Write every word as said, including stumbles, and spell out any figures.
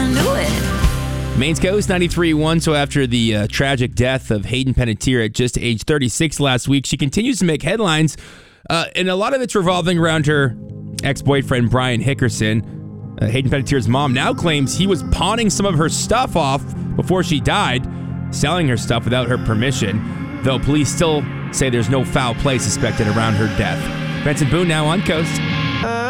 into it. Maine's Coast ninety-three point one. So after the uh, tragic death of Hayden Panettiere at just age thirty-six last week, she continues to make headlines, uh, and a lot of it's revolving around her ex-boyfriend Brian Hickerson. Uh, Hayden Panettiere's mom now claims he was pawning some of her stuff off before she died, selling her stuff without her permission, though police still say there's no foul play suspected around her death. Benson Boone now on Coast.